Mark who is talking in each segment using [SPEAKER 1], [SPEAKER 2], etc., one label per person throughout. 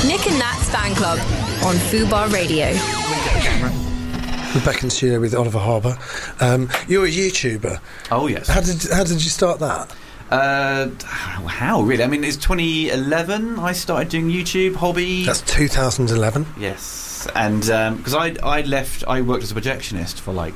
[SPEAKER 1] Nick and Nat's Fan Club on Fubar Radio.
[SPEAKER 2] We're back in the studio with Oliver Harbour. You're a YouTuber.
[SPEAKER 3] Oh, yes.
[SPEAKER 2] How did you start that?
[SPEAKER 3] How really? I mean, it's 2011 I started doing YouTube hobby.
[SPEAKER 2] That's 2011.
[SPEAKER 3] Yes, and because I worked as a projectionist for like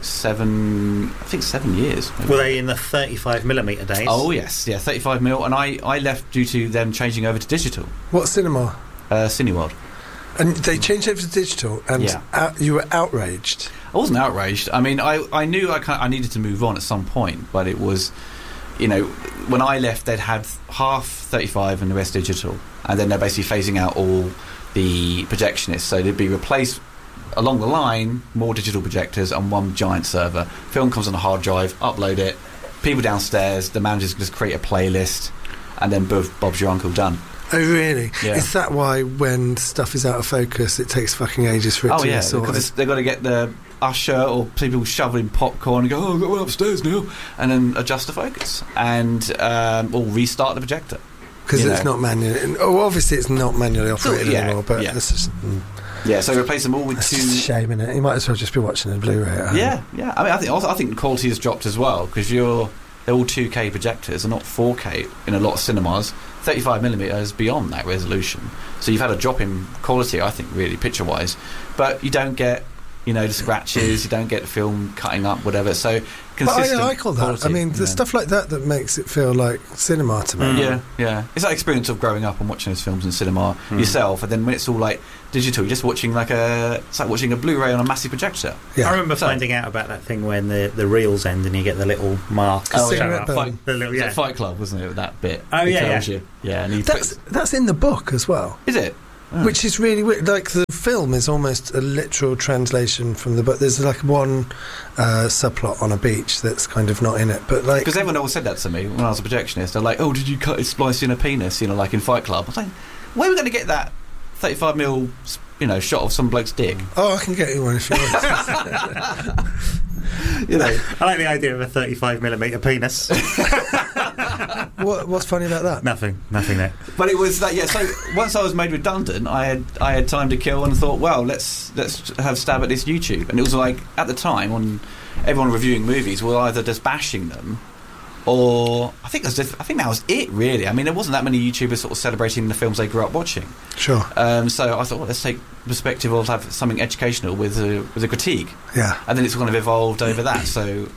[SPEAKER 3] 7 years. Maybe.
[SPEAKER 4] Were they in the 35mm days?
[SPEAKER 3] Oh yes, yeah, 35mm, and I left due to them changing over to digital.
[SPEAKER 2] What cinema?
[SPEAKER 3] Cineworld.
[SPEAKER 2] And they changed over to digital, and you were outraged.
[SPEAKER 3] I wasn't outraged. I mean, I knew I needed to move on at some point, but it was, you know, when I left, they'd had half 35 and the rest digital, and then they're basically phasing out all the projectionists, so they'd be replaced along the line, more digital projectors and one giant server. Film comes on a hard drive, upload it, people downstairs, the managers just create a playlist, and then Bob's your uncle, done.
[SPEAKER 2] Oh, really?
[SPEAKER 3] Yeah.
[SPEAKER 2] Is that why when stuff is out of focus, it takes fucking ages for it to be sorted?
[SPEAKER 3] Because they've got to get the usher or people shoveling popcorn and go, oh, I've got one upstairs now, and then adjust the focus and or restart the projector.
[SPEAKER 2] Because it's not manually... Oh, obviously it's not manually operated anymore, but
[SPEAKER 3] it's
[SPEAKER 2] just...
[SPEAKER 3] Yeah, so replace them all with
[SPEAKER 2] That's
[SPEAKER 3] two...
[SPEAKER 2] just a shame, innit? You might as well just be watching a Blu-ray at home.
[SPEAKER 3] Yeah. I mean, I think the quality has dropped as well, because they're all 2K projectors and not 4K in a lot of cinemas. 35mm is beyond that resolution. So you've had a drop in quality, I think, really, picture-wise. But you don't get, you know, the scratches, you don't get the film cutting up, whatever. So consistent
[SPEAKER 2] But I like all that.
[SPEAKER 3] quality,
[SPEAKER 2] I mean, there's stuff like that makes it feel like cinema to me.
[SPEAKER 3] Yeah. It's that experience of growing up and watching those films in cinema yourself, and then when it's all like digital, you're just watching it's like watching a Blu-ray on a massive projector.
[SPEAKER 2] Yeah.
[SPEAKER 4] I remember finding out about that thing when the reels end and you get the little mark.
[SPEAKER 3] The Fight Club, wasn't it? That bit.
[SPEAKER 4] Oh,
[SPEAKER 3] it
[SPEAKER 4] yeah.
[SPEAKER 3] tells you. Yeah, and
[SPEAKER 2] That's in the book as well.
[SPEAKER 3] Is it? Oh.
[SPEAKER 2] Which is really weird. Like, the film is almost a literal translation from the book. There's like one subplot on a beach that's kind of not in it, but like...
[SPEAKER 3] Because everyone always said that to me when I was a projectionist. They're like, oh, did you splice in a penis, you know, like in Fight Club? I was like, where are we going to get that 35mm, you know, shot of some bloke's dick?
[SPEAKER 2] Oh, I can get you one if you want.
[SPEAKER 3] You know,
[SPEAKER 4] I like the idea of a 35mm penis.
[SPEAKER 2] What's funny about that?
[SPEAKER 4] Nothing there.
[SPEAKER 3] but it was that. Yeah. So once I was made redundant, I had time to kill and thought, well, let's have a stab at this YouTube. And it was like at the time, when everyone reviewing movies were either just bashing them, or I think that was it, really. I mean, there wasn't that many YouTubers sort of celebrating the films they grew up watching.
[SPEAKER 2] Sure.
[SPEAKER 3] So I thought, well, let's take the perspective of have something educational with a critique.
[SPEAKER 2] Yeah.
[SPEAKER 3] And then it's kind of evolved over that. So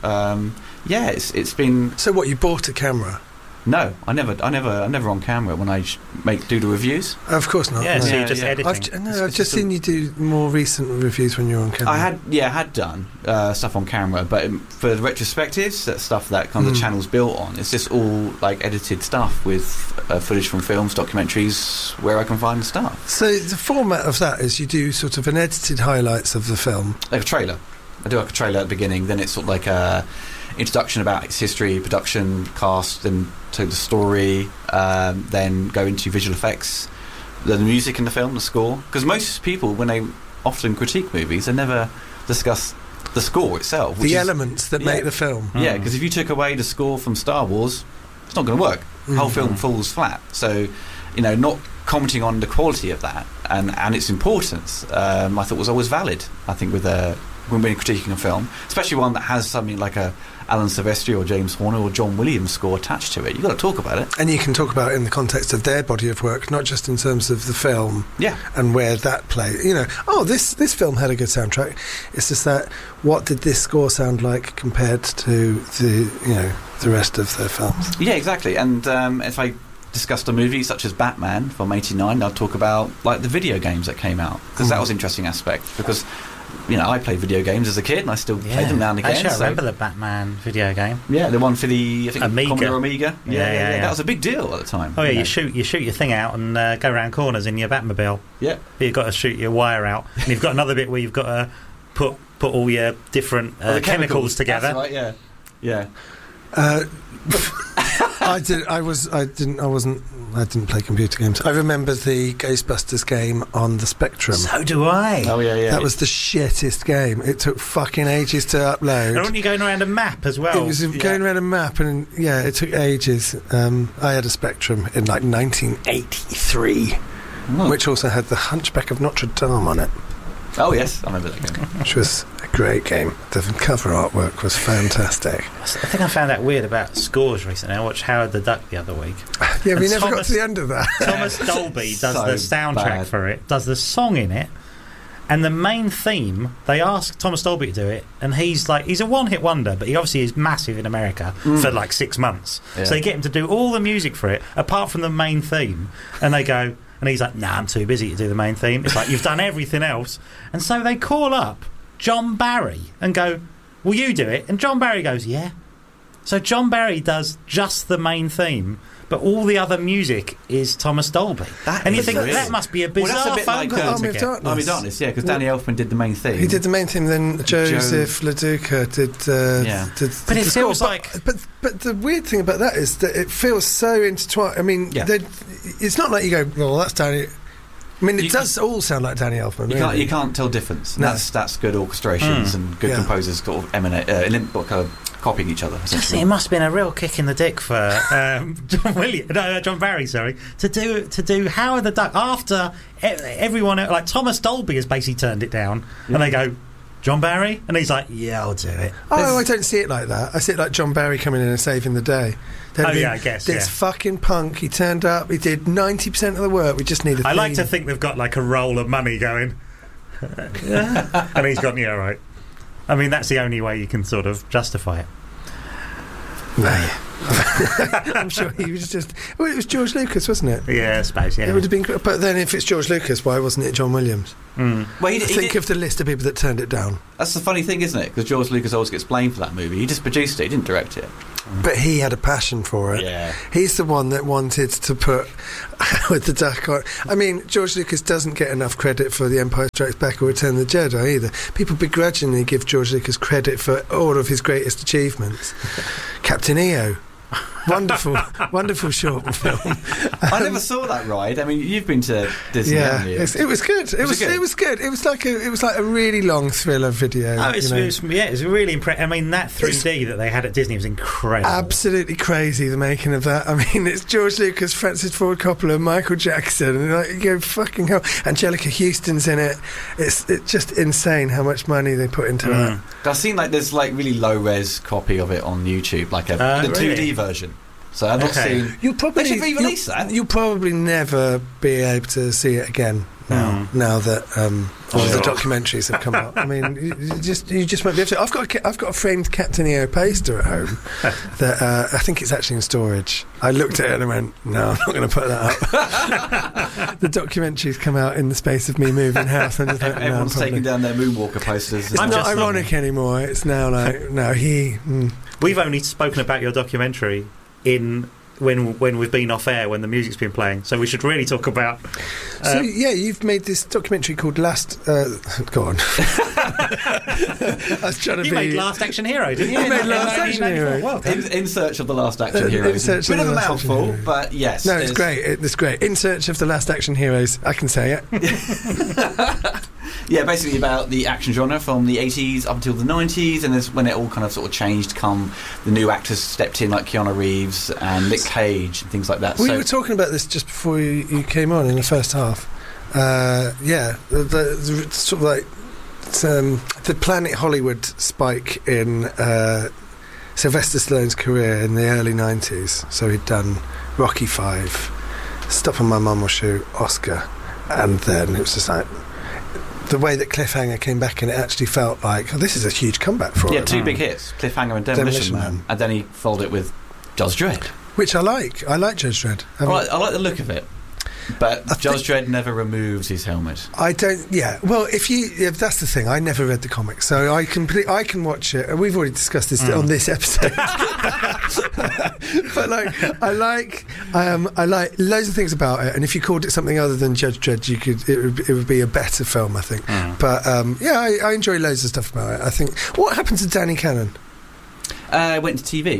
[SPEAKER 3] it's been.
[SPEAKER 2] So what? You bought a camera?
[SPEAKER 3] No, I never on camera when I do the reviews.
[SPEAKER 2] Of course not.
[SPEAKER 4] Yeah,
[SPEAKER 2] no.
[SPEAKER 4] so you're just editing.
[SPEAKER 2] I've just seen you do more recent reviews when you're on camera.
[SPEAKER 3] I had done stuff on camera, but for the retrospectives, that stuff that kind of the channel's built on, it's just all like edited stuff with footage from films, documentaries, where I can find stuff.
[SPEAKER 2] So the format of that is you do sort of an edited highlights of the film.
[SPEAKER 3] Like a trailer. I do like a trailer at the beginning, then it's sort of like a introduction about its history, production, cast, then to the story, then go into visual effects, the music in the film, the score. Because most people, when they often critique movies, they never discuss the score itself.
[SPEAKER 2] The elements that make the film.
[SPEAKER 3] Yeah, because if you took away the score from Star Wars, it's not going to work. The whole film falls flat. So, you know, not commenting on the quality of that and its importance, I thought was always valid, I think, with when we're critiquing a film, especially one that has something like a Alan Silvestri or James Horner or John Williams score attached to it. You've got to talk about it.
[SPEAKER 2] And you can talk about it in the context of their body of work, not just in terms of the film and where that plays. You know, this film had a good soundtrack. It's just that, what did this score sound like compared to the rest of their films?
[SPEAKER 3] Yeah, exactly. And if I discussed a movie such as Batman from '89, I'll talk about like the video games that came out, because that was an interesting aspect, because you know, I played video games as a kid, and I still play them now and again.
[SPEAKER 4] Actually, I remember the Batman video game.
[SPEAKER 3] Yeah, the one for the
[SPEAKER 4] Amiga.
[SPEAKER 3] Commodore Amiga.
[SPEAKER 4] Yeah.
[SPEAKER 3] That was a big deal at the time.
[SPEAKER 4] Oh yeah, you shoot your thing out and go around corners in your Batmobile.
[SPEAKER 3] Yeah,
[SPEAKER 4] but you've got to shoot your wire out, and you've got another bit where you've got to put all your different the chemicals together.
[SPEAKER 3] That's right. Yeah.
[SPEAKER 2] I didn't play computer games. I remember the Ghostbusters game on the Spectrum.
[SPEAKER 4] So do I.
[SPEAKER 3] Oh yeah.
[SPEAKER 2] That was the shittest game. It took fucking ages to upload.
[SPEAKER 4] And weren't you going around a map as well?
[SPEAKER 2] It was going around a map, and it took ages. I had a Spectrum in like 1983. which also had The Hunchback of Notre Dame on it.
[SPEAKER 3] Oh yes, I remember that game.
[SPEAKER 2] Which was a great game. The cover artwork was fantastic.
[SPEAKER 4] I think I found that weird about scores recently. I watched Howard the Duck the other week.
[SPEAKER 2] Yeah, we never got to the end of that.
[SPEAKER 4] Thomas Dolby does the soundtrack for it, does the song in it, and the main theme, they asked Thomas Dolby to do it, and he's a one-hit wonder, but he obviously is massive in America for like 6 months. Yeah. So they get him to do all the music for it, apart from the main theme, and they go... And he's like, nah, I'm too busy to do the main theme. It's like, you've done everything else. And so they call up John Barry and go, will you do it? And John Barry goes, yeah. So John Barry does just the main theme, but all the other music is Thomas Dolby. And you think, that must be a bizarre phone call.
[SPEAKER 2] Army of
[SPEAKER 3] Darkness, yeah, because Danny Elfman did the main theme.
[SPEAKER 2] He did the main theme, then Joseph LaDuca did
[SPEAKER 4] but it feels like...
[SPEAKER 2] But the weird thing about that is that it feels so intertwined. I mean, it's not like you go, well, that's Danny... I mean, it does all sound like Danny Elfman.
[SPEAKER 3] You can't tell difference. No. That's good orchestrations and good composers sort of emanate... copying each other.
[SPEAKER 4] It must have been a real kick in the dick for John Barry, to do Howard the Duck after everyone, like Thomas Dolby has basically turned it down, and they go, John Barry? And he's like, yeah, I'll do it.
[SPEAKER 2] Oh, I don't see it like that. I see it like John Barry coming in and saving the day.
[SPEAKER 4] I guess,
[SPEAKER 2] It's fucking punk. He turned up, he did 90% of the work, we just need a theme.
[SPEAKER 4] Like to think they've got like a roll of money going. And he's gone, yeah, right. I mean, that's the only way you can sort of justify it.
[SPEAKER 2] No. I'm sure he was just... Well, it was George Lucas, wasn't it?
[SPEAKER 4] Yeah, I suppose, yeah.
[SPEAKER 2] It would have been... But then if it's George Lucas, why wasn't it John Williams?
[SPEAKER 3] Well,
[SPEAKER 2] Think of the list of people that turned it down.
[SPEAKER 3] That's the funny thing, isn't it? Because George Lucas always gets blamed for that movie. He just produced it, he didn't direct it.
[SPEAKER 2] But he had a passion for it.
[SPEAKER 3] Yeah.
[SPEAKER 2] He's the one that wanted to put Howard the Duck on. I mean, George Lucas doesn't get enough credit for The Empire Strikes Back or Return of the Jedi either. People begrudgingly give George Lucas credit for all of his greatest achievements. Captain EO. Wonderful short film.
[SPEAKER 3] I never saw that ride. I mean, you've been to Disney, haven't you?
[SPEAKER 2] It was good. It was good. It was like a really long thriller video.
[SPEAKER 4] Oh, it was really impressive. I mean, that 3D that they had at Disney was incredible.
[SPEAKER 2] Absolutely crazy, the making of that. I mean, it's George Lucas, Francis Ford Coppola, Michael Jackson, and like, you go, fucking hell, Angelica Houston's in it. It's just insane how much money they put into that.
[SPEAKER 3] I've seen there's really low res copy of it on YouTube, the 2D version. So I've not seen. They should re-release that.
[SPEAKER 2] You'll probably never be able to see it again now that all the documentaries have come out. I mean, you just won't be able to. I've got a framed Captain EO poster at home that I think it's actually in storage. I looked at it and I went, no, I'm not going to put that up. The documentaries come out in the space of me moving house. And just
[SPEAKER 3] everyone's taking down their Moonwalker posters.
[SPEAKER 2] It's not ironic anymore. It's now like, no,
[SPEAKER 4] We've only spoken about your documentary when we've been off air, when the music's been playing, so we should really talk about
[SPEAKER 2] so you've made this documentary called Last go on. I was trying to
[SPEAKER 4] you made Last Action Hero, didn't you?
[SPEAKER 2] I made Last Action Hero.
[SPEAKER 3] Well, in Search of the Last Action Heroes. Bit of a mouthful, but yes.
[SPEAKER 2] No, it's great. It's great. In Search of the Last Action Heroes. I can say it.
[SPEAKER 3] Yeah, basically about the action genre from the 80s up until the 90s, and when it all kind of sort of changed come the new actors stepped in, like Keanu Reeves and Nick Cage and things like that.
[SPEAKER 2] We were talking about this just before you came on in the first half. The sort of like the Planet Hollywood spike in Sylvester Stallone's career in the early 90s. So he'd done Rocky V, Stop and My Mum Will Shoot, Oscar, and then it was just like the way that Cliffhanger came back, and it actually felt like, this is a huge comeback for him.
[SPEAKER 3] Yeah, two big hits, Cliffhanger and Demolition Man. And then he followed it with Judge Dredd.
[SPEAKER 2] Which I like. I like Judge Dredd.
[SPEAKER 3] I like the look of it. But Judge Dredd never removes his helmet.
[SPEAKER 2] I don't. Yeah. Well, if that's the thing. I never read the comics, so I can watch it. And we've already discussed this on this episode. But I like loads of things about it. And if you called it something other than Judge Dredd, it would be a better film, I think. But I enjoy loads of stuff about it. I think. What happened to Danny Cannon?
[SPEAKER 3] Went to TV.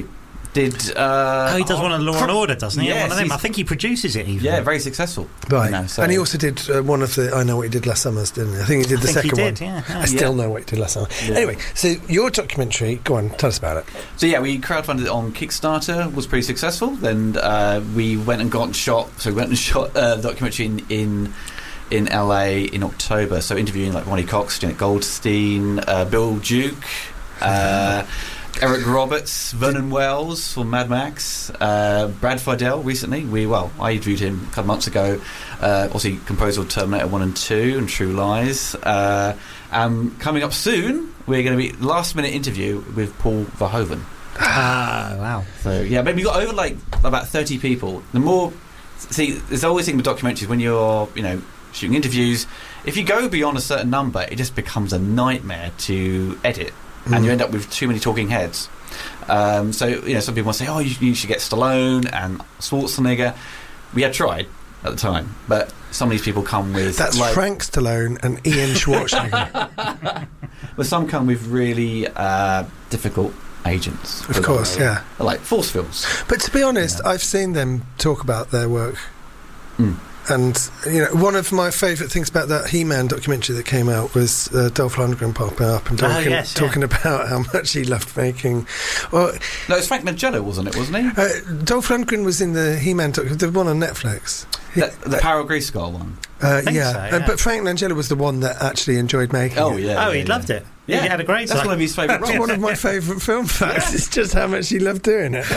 [SPEAKER 3] did.
[SPEAKER 4] He does one of Law and Order, doesn't he?
[SPEAKER 3] Yes,
[SPEAKER 4] one of them. I think he produces it even.
[SPEAKER 3] Yeah, very successful.
[SPEAKER 2] Right. And he also did one of the I Know What He Did Last Summer, didn't he? I think he did the second one.
[SPEAKER 4] Yeah.
[SPEAKER 2] I still know what he did last summer. Yeah. Anyway, so your documentary, go on, tell us about it.
[SPEAKER 3] So we crowdfunded it on Kickstarter, was pretty successful. Then we went and shot the documentary in LA in October. So interviewing like Ronnie Cox, Janet Goldstein, Bill Duke, Eric Roberts, Vernon Wells from Mad Max, Brad Fiedel recently. I interviewed him a couple months ago. Obviously, composer of Terminator 1 and 2 and True Lies. Coming up soon, we're going to be last-minute interview with Paul Verhoeven.
[SPEAKER 4] Wow.
[SPEAKER 3] So, but we got over like about 30 people. There's always thing with documentaries when you're, shooting interviews. If you go beyond a certain number, it just becomes a nightmare to edit. And you end up with too many talking heads. Some people say, you should get Stallone and Schwarzenegger. We had tried at the time, but some of these people come with...
[SPEAKER 2] That's Frank Stallone and Ian Schwarzenegger.
[SPEAKER 3] Well, some come with really difficult agents.
[SPEAKER 2] Of course, yeah.
[SPEAKER 3] Like force films.
[SPEAKER 2] But to be honest, I've seen them talk about their work. And, one of my favourite things about that He-Man documentary that came out was Dolph Lundgren popping up and talking about how much he loved making...
[SPEAKER 3] Well, no, it was Frank Langella, wasn't he?
[SPEAKER 2] Dolph Lundgren was in the He-Man documentary, the one on Netflix.
[SPEAKER 3] The Power of Grayskull one?
[SPEAKER 2] But Frank Langella was the one that actually enjoed making it.
[SPEAKER 4] He loved it. Yeah, he had a great time.
[SPEAKER 3] That's one of his favourite roles.
[SPEAKER 2] That's one of my favourite film facts. It's just how much he loved doing it.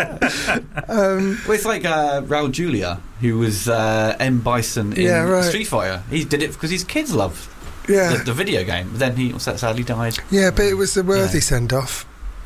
[SPEAKER 3] It's like Raul Julia, who was M. Bison in Street Fighter. He did it because his kids loved the video game. But then he sadly died.
[SPEAKER 2] Yeah, but it was a worthy send-off.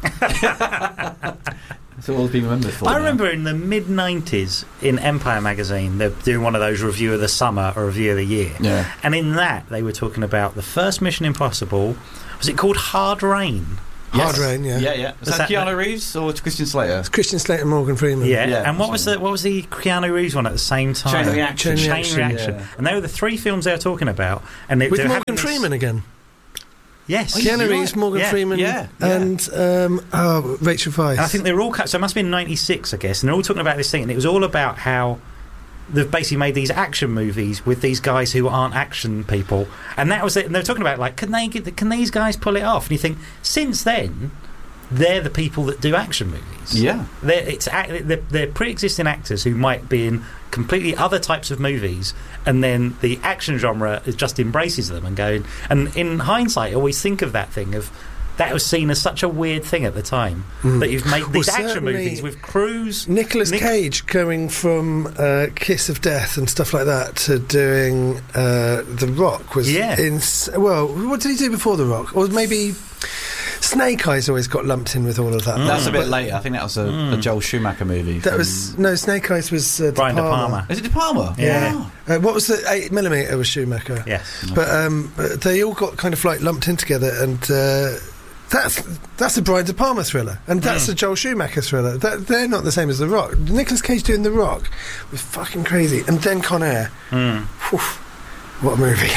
[SPEAKER 3] That's all being remembered for.
[SPEAKER 4] I remember in the mid-90s in Empire magazine, they're doing one of those review of the summer or review of the year.
[SPEAKER 3] Yeah.
[SPEAKER 4] And in that, they were talking about the first Mission Impossible. Was it called Hard Rain?
[SPEAKER 2] Hard Rain, yeah.
[SPEAKER 3] Yeah. Was that Keanu Reeves or Christian Slater?
[SPEAKER 2] It's Christian Slater and Morgan Freeman.
[SPEAKER 4] Yeah. And what was the Keanu Reeves one at the same time?
[SPEAKER 3] Chain Reaction.
[SPEAKER 4] Yeah. And they were the three films they were talking about. And
[SPEAKER 2] with Morgan Freeman again.
[SPEAKER 4] Yes.
[SPEAKER 2] Keanu Reeves, Morgan Freeman, and Rachel Weisz.
[SPEAKER 4] And I think they were all... So it must have been 96, I guess. And they're all talking about this thing. And it was all about how they've basically made these action movies with these guys who aren't action people. And that was it. And they were talking about, like, can these guys pull it off? And you think, since then, they're the people that do action movies.
[SPEAKER 3] Yeah.
[SPEAKER 4] They're pre-existing actors who might be in completely other types of movies, and then the action genre just embraces them and going. And in hindsight, I always think of that thing of that was seen as such a weird thing at the time that you've made these action movies with Cruise,
[SPEAKER 2] Nicolas Cage going from Kiss of Death and stuff like that to doing The Rock was what did he do before The Rock? Or maybe Snake Eyes always got lumped in with all of that.
[SPEAKER 3] That's a bit later. I think that was a Joel Schumacher movie.
[SPEAKER 2] Snake Eyes was
[SPEAKER 4] Brian De Palma.
[SPEAKER 3] Is it De Palma?
[SPEAKER 4] Yeah.
[SPEAKER 2] What was the 8mm was Schumacher?
[SPEAKER 4] Yes.
[SPEAKER 2] But they all got kind of like lumped in together, and that's a Brian De Palma thriller, and that's a Joel Schumacher thriller. They're not the same as The Rock. Nicolas Cage doing The Rock was fucking crazy, and then Con Air. What a movie!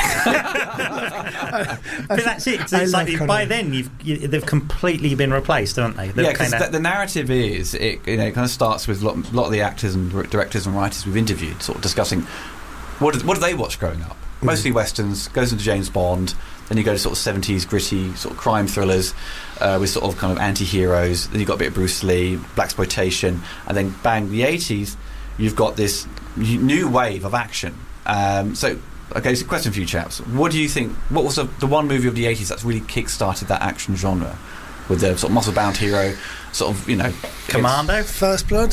[SPEAKER 4] But that's it. It's like by then they've completely been replaced, haven't they?
[SPEAKER 3] Because the narrative is it kind of starts with a lot of the actors and directors and writers we've interviewed, sort of discussing what did they watch growing up. Mostly westerns, goes into James Bond. Then you go to sort of 70s gritty sort of crime thrillers with sort of kind of anti-heroes. Then you've got a bit of Bruce Lee, blaxploitation, and then bang, the 80s, you've got this new wave of action. Okay, so question for you chaps. What do you think, what was the one movie of the 80s that's really kick-started that action genre? With the sort of muscle-bound hero, sort of,
[SPEAKER 4] Commando?
[SPEAKER 2] First Blood?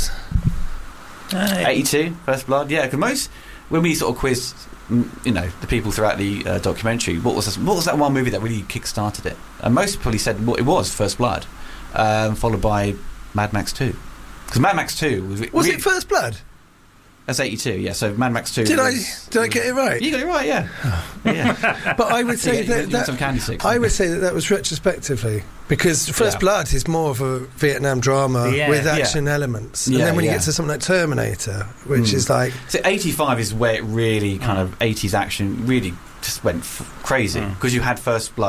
[SPEAKER 3] 82, First Blood, yeah. Because when we sort of quizzed, the people throughout the documentary, what was that one movie that really kick-started it? And most people said it was First Blood, followed by Mad Max 2. Because Mad Max 2...
[SPEAKER 2] Was it First Blood?
[SPEAKER 3] That's 82, yeah. So Mad Max 2.
[SPEAKER 2] Did I get it right?
[SPEAKER 3] You got it right, yeah.
[SPEAKER 2] But I would say that was retrospectively, because First Blood is more of a Vietnam drama with action elements, and then when you get to something like Terminator, which is like,
[SPEAKER 3] so 85 is where it really kind of 80s action really just went crazy, because you had First Blood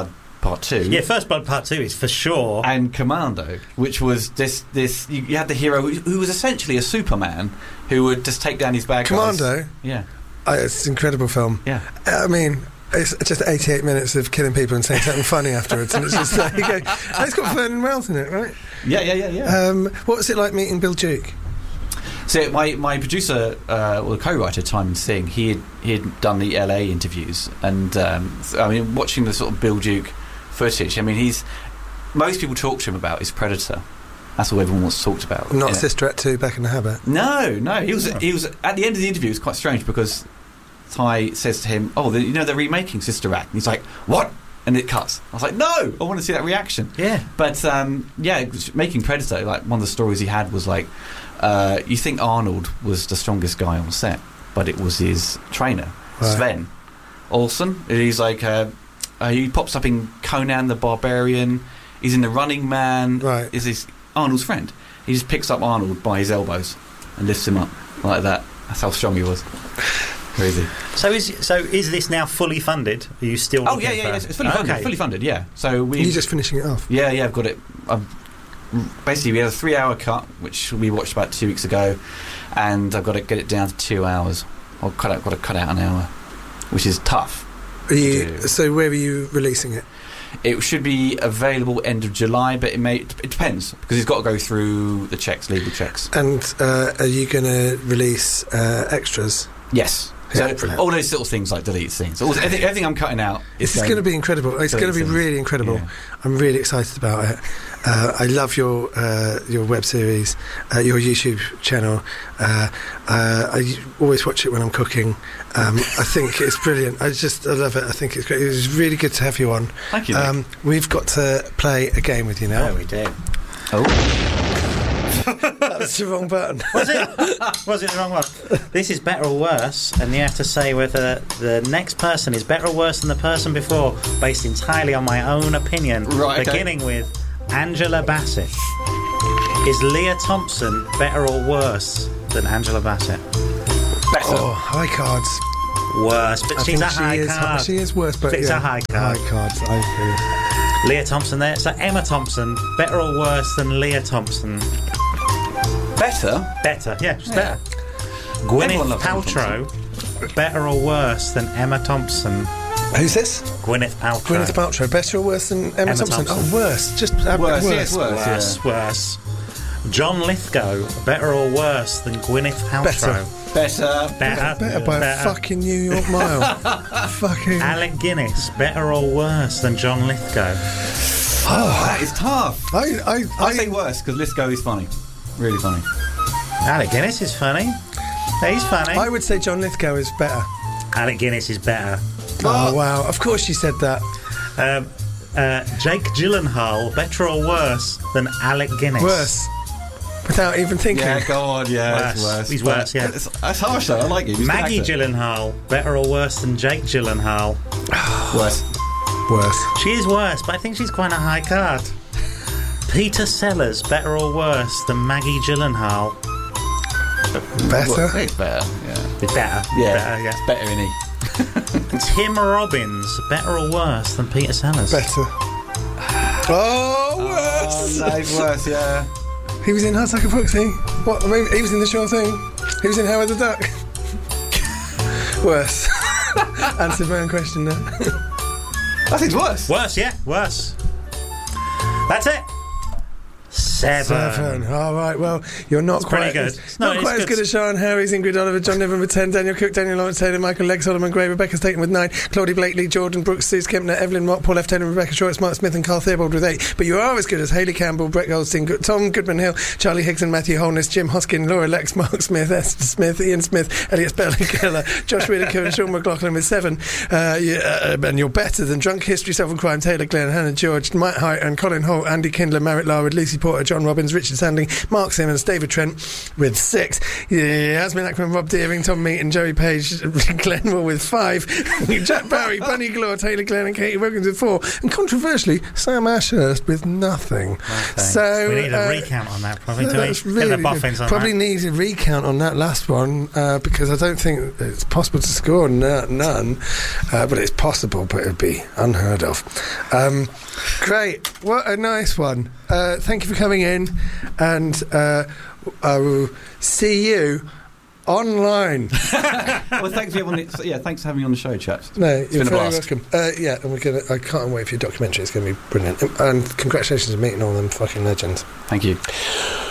[SPEAKER 3] Part 2.
[SPEAKER 4] Yeah, First Blood Part 2 is for sure.
[SPEAKER 3] And Commando, which was this you had the hero who was essentially a Superman who would just take down his bad guys.
[SPEAKER 2] Commando?
[SPEAKER 3] Yeah.
[SPEAKER 2] It's an incredible film.
[SPEAKER 3] Yeah.
[SPEAKER 2] I mean, it's just 88 minutes of killing people and saying something funny afterwards, and it's just like, you go, it's got Vernon Wells in it, right?
[SPEAKER 3] Yeah.
[SPEAKER 2] What was it like meeting Bill Duke?
[SPEAKER 3] So my producer, the co-writer Timon Singh, he had done the LA interviews, and I mean, watching the sort of Bill Duke footage. I mean, most people talk to him about his Predator. That's all everyone wants talked about.
[SPEAKER 2] Not Sister Act 2, Back in the Habit.
[SPEAKER 3] No. He was at the end of the interview. It was quite strange because Ty says to him, "Oh, they're remaking Sister Act," and he's like, "What?" And it cuts. I was like, "No, I want to see that reaction."
[SPEAKER 4] Yeah.
[SPEAKER 3] But making Predator, like one of the stories he had was like, you think Arnold was the strongest guy on set, but it was his trainer, Sven Olsen. He's like, he pops up in Conan the Barbarian. He's in The Running Man.
[SPEAKER 2] Right.
[SPEAKER 3] Is Arnold's friend. He just picks up Arnold by his elbows and lifts him up like that. That's how strong he was. Crazy.
[SPEAKER 4] So is this now fully funded? Are you still?
[SPEAKER 3] Oh yeah, it's fully funded. Fully funded, yeah. So
[SPEAKER 2] you're just finishing it off.
[SPEAKER 3] Yeah, I've got it. Basically, we had a 3-hour cut, which we watched about 2 weeks ago, and I've got to get it down to 2 hours. I've got to cut out an hour, which is tough.
[SPEAKER 2] So where are you releasing it?
[SPEAKER 3] It should be available end of July, but it depends, because it's got to go through the legal checks.
[SPEAKER 2] And are you going to release extras?
[SPEAKER 3] Yes. So all those little things like deleted scenes, everything I'm cutting out.
[SPEAKER 2] This is going to be incredible. It's going to be really incredible. Yeah. I'm really excited about it. I love your web series, your YouTube channel. I always watch it when I'm cooking. I think it's brilliant. I love it. I think it's great. It was really good to have you on.
[SPEAKER 3] Thank you.
[SPEAKER 2] We've got to play a game with you now.
[SPEAKER 4] Oh, we do.
[SPEAKER 3] Oh.
[SPEAKER 2] That was the wrong button.
[SPEAKER 4] Was it the wrong one? This is better or worse, and you have to say whether the next person is better or worse than the person before, based entirely on my own opinion.
[SPEAKER 3] Right,
[SPEAKER 4] beginning with Angela Bassett. Is Leah Thompson better or worse than Angela Bassett?
[SPEAKER 3] Better.
[SPEAKER 2] Oh, high cards.
[SPEAKER 4] Worse, but she's a high card.
[SPEAKER 2] She is worse, but
[SPEAKER 4] it's a high card.
[SPEAKER 2] High cards, I agree.
[SPEAKER 4] Leah Thompson there. So Emma Thompson, better or worse than Leah Thompson?
[SPEAKER 3] Better?
[SPEAKER 4] Better, yeah, she's better. Gwyneth Paltrow, better or worse than Emma Thompson?
[SPEAKER 2] Who's this?
[SPEAKER 4] Gwyneth Paltrow.
[SPEAKER 2] Gwyneth Paltrow, better or worse than Emma Thompson? Oh, worse. Just
[SPEAKER 3] worse.
[SPEAKER 2] Worse.
[SPEAKER 3] Yes,
[SPEAKER 4] worse. John Lithgow, better or worse than Gwyneth Paltrow?
[SPEAKER 2] Better by a fucking New York mile. Fucking
[SPEAKER 4] Alec Guinness, better or worse than John Lithgow?
[SPEAKER 3] Oh, that is tough.
[SPEAKER 2] I
[SPEAKER 3] say worse because Lithgow is funny, really funny.
[SPEAKER 4] Alec Guinness is funny. He's funny.
[SPEAKER 2] I would say John Lithgow is better.
[SPEAKER 4] Alec Guinness is better.
[SPEAKER 2] Oh wow! Of course you said that.
[SPEAKER 4] Jake Gyllenhaal, better or worse than Alec Guinness?
[SPEAKER 2] Worse. Without even thinking.
[SPEAKER 3] Yeah, go on, yeah, it's worse.
[SPEAKER 4] He's worse, yeah.
[SPEAKER 3] That's harsh though, I like him.
[SPEAKER 4] Maggie Gyllenhaal, better or worse than Jake Gyllenhaal?
[SPEAKER 3] Worse.
[SPEAKER 2] Worse.
[SPEAKER 4] She is worse, but I think she's quite a high card. Peter Sellers, better or worse than Maggie Gyllenhaal?
[SPEAKER 2] Better?
[SPEAKER 3] It's better, yeah.
[SPEAKER 4] It's better.
[SPEAKER 3] Yeah,
[SPEAKER 4] better, yeah.
[SPEAKER 3] It's better, isn't he?
[SPEAKER 4] Tim Robbins, better or worse than Peter Sellers?
[SPEAKER 2] Better. Oh, worse!
[SPEAKER 3] Oh, no, he's worse, yeah.
[SPEAKER 2] He was in Hudsucker Foxy. What? I mean, he was in The Sure Thing. He was in Howard the Duck. Worse. Answered my own question there.
[SPEAKER 3] I think it's worse.
[SPEAKER 4] Worse, yeah, worse. That's it. 7.
[SPEAKER 2] All right, well, you're not quite
[SPEAKER 4] good.
[SPEAKER 2] Not quite as good as Sean Harris, Ingrid Oliver, John Niven with 10, Daniel Cook, Daniel Lawrence Taylor, Michael Legg, Solomon Gray, Rebecca Staten with 9, Claudie Blakely, Jordan Brooks, Suze Kempner, Evelyn Mott, Paul F. Taylor, Rebecca Short, Mark Smith and Carl Theobald with 8. But you are as good as Hayley Campbell, Brett Goldstein, Tom Goodman Hill, Charlie Higgs and Matthew Holness, Jim Hoskin, Laura Lex, Mark Smith, Esther Smith, Ian Smith, Elliot Bell and Keller, Josh Whittaker and Sean McLaughlin with 7. And you're better than Drunk History, Self and Crime, Taylor Glenn, Hannah George, Matt Hite and Colin Holt, Andy Kindler, Merritt Larwood, Lucy Porter, John Robbins, Richard Sandling, Mark Simmons, David Trent with 6. Yasmin Ackman, Rob Deering, Tom Meaton, Joey Page, Glenn with 5. Jack Barry, Bunny Glore, Taylor Glenn and Katie Wilkins with 4. And controversially, Sam Ashurst with nothing.
[SPEAKER 4] Okay.
[SPEAKER 2] So
[SPEAKER 4] we need a recount on that, probably.
[SPEAKER 2] Probably need a recount on that last one because I don't think it's possible to score none. But it's possible, but it would be unheard of. Great. What a nice one. Thank you for coming in, and I will see you online.
[SPEAKER 3] Well, thanks for having me on the show, chaps.
[SPEAKER 2] No, you're very welcome. And I can't wait for your documentary. It's going to be brilliant. And congratulations on meeting all them fucking legends.
[SPEAKER 3] Thank you.